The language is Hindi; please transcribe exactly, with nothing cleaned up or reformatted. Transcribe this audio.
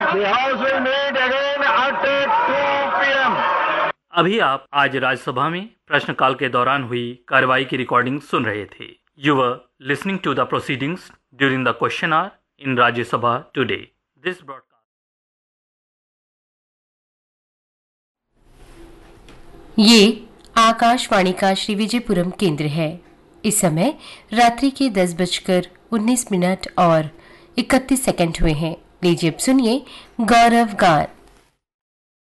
The House will meet again at two p m अभी आप आज राज्यसभा में प्रश्नकाल के दौरान हुई कार्रवाई की रिकॉर्डिंग सुन रहे थे. You were listening to the proceedings during the question hour in Rajya Sabha today. This broadcast. ये आकाशवाणी का श्री विजयपुरम केंद्र है. इस समय रात्रि के दस बजकर उन्नीस मिनट और इकतीस सेकंड हुए हैं. लीजिए अब सुनिए गौरव गान.